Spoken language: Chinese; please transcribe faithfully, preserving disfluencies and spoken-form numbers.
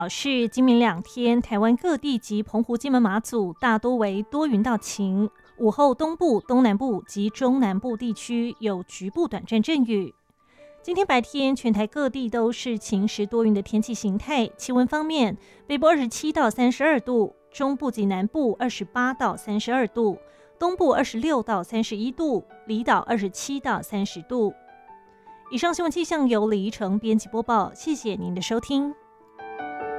是今明两天，台湾各地及澎湖、金门、马祖大多为多云到晴，午后东部、东南部及中南部地区有局部短暂阵雨。今天白天，全台各地都是晴时多云的天气形态。气温方面，北部二十七到三十二度，中部及南部二十八到三十二度，东部二十六到三十一度，离岛二十七到三十度。以上新闻气象由李怡成编辑播报，谢谢您的收听。